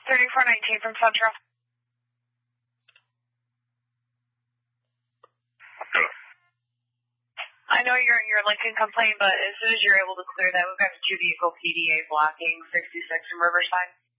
3419 from Central. I know you're in your Lincoln complaint, but as soon as you're able to clear that, we've got a 2-vehicle PDA blocking 66 from Riverside.